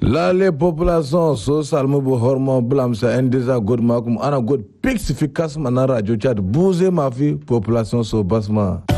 Lale population so salmu bu hormo blamsa endeza god makum ana god pixifikas mana radio chat bouze ma fi population so basma.